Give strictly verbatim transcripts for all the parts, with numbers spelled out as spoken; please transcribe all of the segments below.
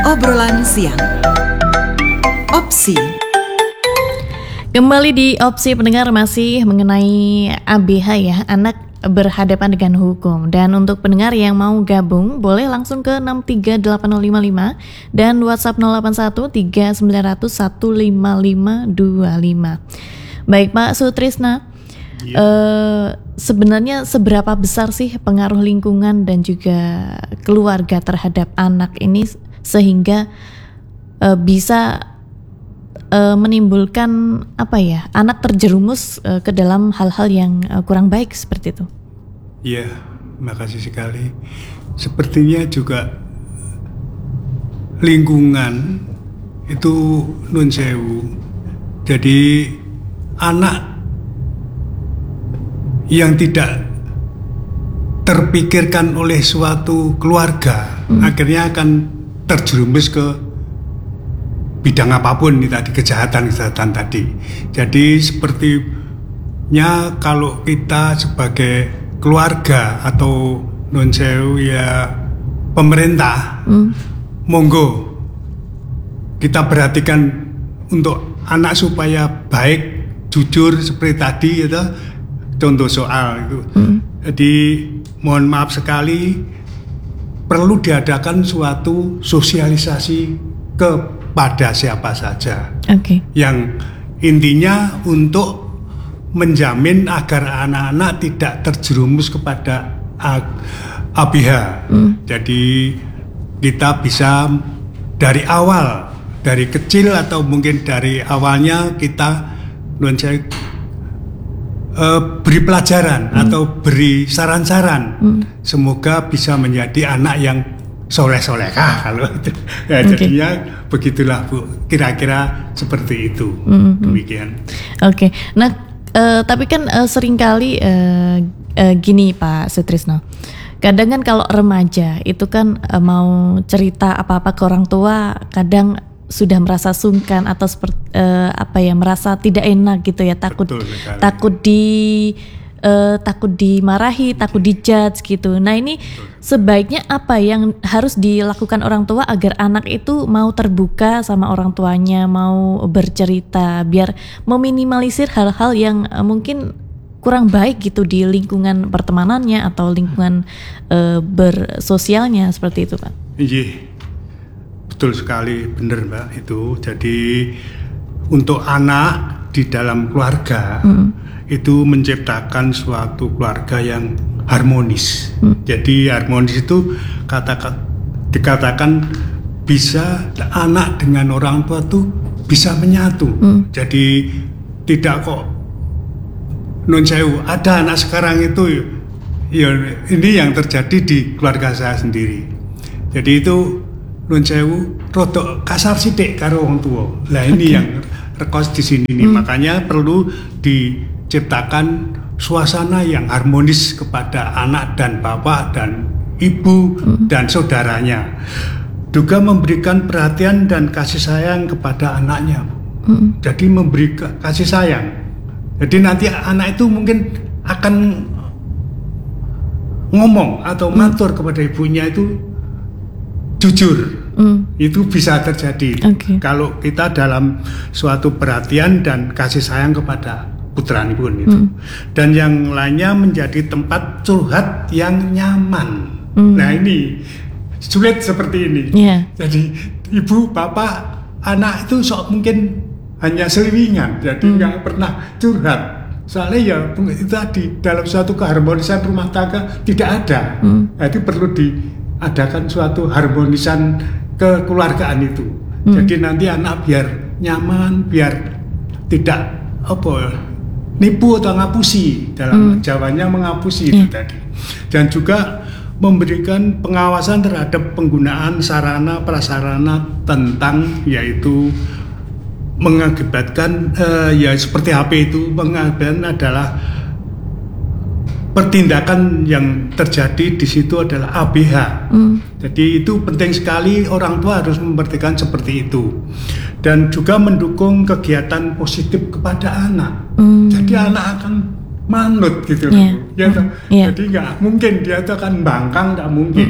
Obrolan siang. Opsi. Kembali di Opsi Pendengar, masih mengenai A B H ya, anak berhadapan dengan hukum. Dan untuk pendengar yang mau gabung, boleh langsung ke enam tiga delapan nol lima lima dan WhatsApp nol delapan satu tiga sembilan nol nol satu lima lima dua lima. Baik Pak Sutrisna, ya. eh, sebenarnya seberapa besar sih pengaruh lingkungan dan juga keluarga terhadap anak ini sehingga uh, bisa uh, menimbulkan apa ya, anak terjerumus uh, ke dalam hal-hal yang uh, kurang baik seperti itu? Iya, makasih sekali. Sepertinya juga lingkungan itu nun sewu. Jadi anak yang tidak terpikirkan oleh suatu keluarga hmm. akhirnya akan terjerumus ke bidang apapun nih tadi, kejahatan-kejahatan tadi. Jadi sepertinya kalau kita sebagai keluarga atau non sewu ya pemerintah, hmm. monggo kita perhatikan untuk anak supaya baik, jujur seperti tadi itu contoh soal itu. Hmm. Jadi mohon maaf sekali, perlu diadakan suatu sosialisasi kepada siapa saja. Oke. Okay. Yang intinya untuk menjamin agar anak-anak tidak terjerumus kepada A B H. Mm. Jadi kita bisa dari awal, dari kecil atau mungkin dari awalnya kita Uh, beri pelajaran hmm. atau beri saran-saran, hmm. semoga bisa menjadi anak yang soleh-solehah kalau itu. Ya, okay. Jadinya begitulah Bu, kira-kira seperti itu. Hmm. Demikian. Oke. Okay. Nah, uh, tapi kan uh, seringkali uh, uh, gini Pak Sutrisno. Kadang kan kalau remaja itu kan uh, mau cerita apa-apa ke orang tua, kadang sudah merasa sungkan atau seperti uh, apa ya, merasa tidak enak gitu ya, takut takut di uh, takut dimarahi, takut dijudge gitu. Nah ini betul. Sebaiknya apa yang harus dilakukan orang tua agar anak itu mau terbuka sama orang tuanya, mau bercerita, biar meminimalisir hal-hal yang uh, mungkin kurang baik gitu di lingkungan pertemanannya atau lingkungan uh, bersosialnya seperti itu Pak? Iya. Betul sekali, benar Mbak itu. Jadi untuk anak di dalam keluarga mm. itu menciptakan suatu keluarga yang harmonis. Mm. Jadi harmonis itu katakan dikatakan bisa anak dengan orang tua tuh bisa menyatu. Mm. Jadi tidak kok nun sewu ada anak sekarang itu ya ini yang terjadi di keluarga saya sendiri. Jadi itu nun sewu rodok kasar sithik karo wong tua. Lah ini okay. yang rekos di sini nih. Hmm. Makanya perlu diciptakan suasana yang harmonis kepada anak dan bapak dan ibu hmm. dan saudaranya. Juga memberikan perhatian dan kasih sayang kepada anaknya. Hmm. Jadi memberi kasih sayang. Jadi nanti anak itu mungkin akan ngomong atau matur hmm. kepada ibunya itu jujur. Mm. Itu bisa terjadi okay. kalau kita dalam suatu perhatian dan kasih sayang kepada putrani pun itu. Mm. Dan yang lainnya menjadi tempat curhat yang nyaman. Mm. Nah ini sulit seperti ini. Yeah. Jadi ibu, bapak, anak itu sok mungkin hanya selingan, jadi nggak mm. pernah curhat. Soalnya ya itu tadi dalam suatu keharmonisan rumah tangga tidak ada. Mm. Nah, itu perlu diadakan suatu harmonisan kekeluargaan itu. Hmm. Jadi nanti anak biar nyaman, biar tidak apa nipu atau ngapusi, dalam hmm. Jawanya mengapusi yeah. itu tadi. Dan juga memberikan pengawasan terhadap penggunaan sarana prasarana tentang yaitu mengakibatkan uh, ya seperti H P itu mengakibatkan adalah pertindakan yang terjadi di situ adalah A B H. Mm. Jadi itu penting sekali, orang tua harus memperhatikan seperti itu. Dan juga mendukung kegiatan positif kepada anak. Mm. Jadi anak akan manut gitu. Yeah. Ya, mm. yeah. Jadi nggak mungkin dia itu akan bangkang, nggak mungkin. Mm.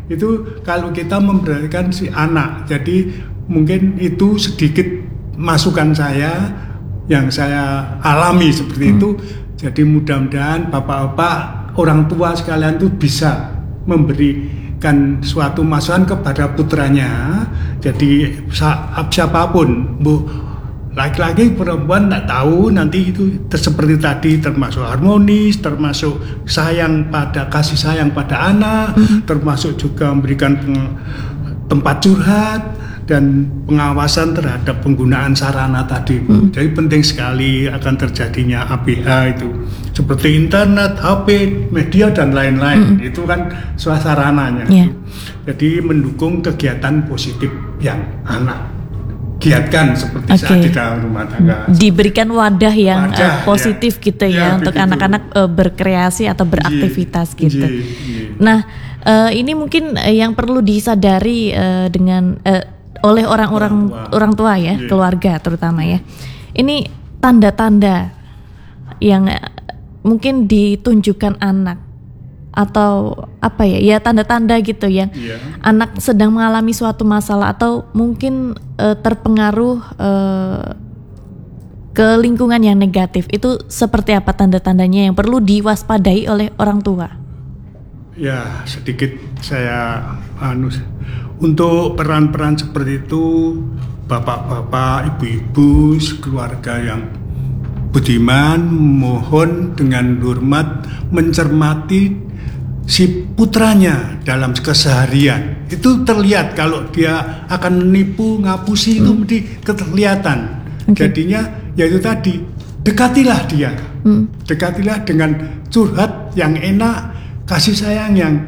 itu kalau kita memperhatikan si anak. Jadi mungkin itu sedikit masukan saya yang saya alami seperti hmm. itu. Jadi mudah-mudahan bapak-bapak, orang tua sekalian itu bisa memberikan suatu masukan kepada putranya. Jadi siapapun, bu, laki-laki perempuan tidak tahu nanti itu seperti tadi, termasuk harmonis, termasuk sayang pada kasih sayang pada anak, mm-hmm. termasuk juga memberikan tempat curhat dan pengawasan terhadap penggunaan sarana tadi. Mm-hmm. Jadi penting sekali akan terjadinya A B H itu seperti internet, H P, media dan lain-lain. Mm-hmm. Itu kan sarananya. Yeah. Jadi mendukung kegiatan positif yang anak giatkan seperti okay. saat di dalam rumah tangga. Diberikan wadah yang wadah, uh, positif ya. gitu ya, ya untuk begitu. Anak-anak uh, berkreasi atau beraktivitas J, gitu. J, J. Nah, uh, ini mungkin uh, yang perlu disadari uh, dengan uh, oleh orang-orang orang tua, orang tua ya, J. keluarga terutama ya. Ini tanda-tanda yang uh, mungkin ditunjukkan anak atau apa ya, ya tanda-tanda gitu ya, yeah. anak sedang mengalami suatu masalah atau mungkin uh, terpengaruh uh, ke lingkungan yang negatif, itu seperti apa tanda-tandanya yang perlu diwaspadai oleh orang tua? Ya sedikit saya anu untuk peran-peran seperti itu, bapak-bapak, ibu-ibu, keluarga yang budiman mohon dengan hormat mencermati si putranya dalam keseharian. Itu terlihat kalau dia akan menipu, ngapusi hmm. itu mesti kelihatan. Okay. Jadinya yaitu tadi, dekatilah dia. Hmm. Dekatilah dengan curhat yang enak, kasih sayang yang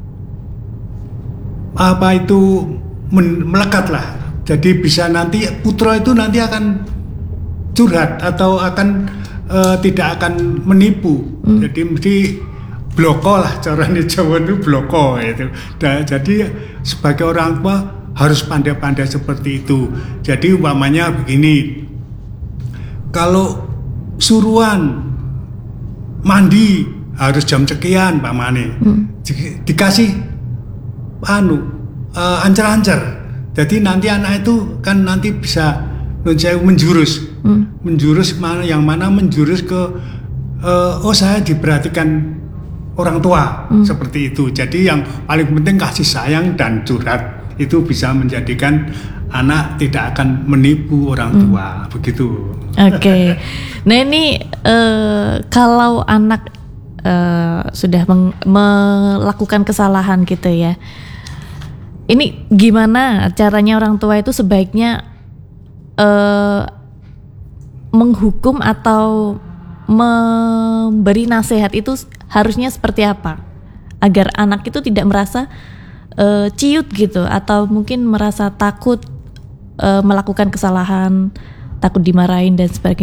apa itu men- melekatlah. Jadi bisa nanti putra itu nanti akan curhat atau akan uh, tidak akan menipu. Hmm. Jadi mesti bloko lah, caranya Jawa itu bloko itu. Dan jadi sebagai orang tua harus pandai-pandai seperti itu. Jadi umpamanya begini, kalau suruhan mandi harus jam sekian Pak Mane, hmm. di, dikasih anu uh, ancer-ancer. Jadi nanti anak itu kan nanti bisa menjurus, hmm. menjurus mana yang mana menjurus ke uh, oh saya diperhatikan orang tua hmm. seperti itu. Jadi yang paling penting kasih sayang dan curhat itu bisa menjadikan anak tidak akan menipu orang tua. Hmm. Begitu. Oke. Okay. Nah ini uh, kalau anak uh, sudah meng- melakukan kesalahan gitu ya. Ini gimana caranya orang tua itu sebaiknya uh, menghukum atau memberi nasihat itu harusnya seperti apa agar anak itu tidak merasa uh, ciut gitu atau mungkin merasa takut uh, melakukan kesalahan, takut dimarahin dan sebagainya.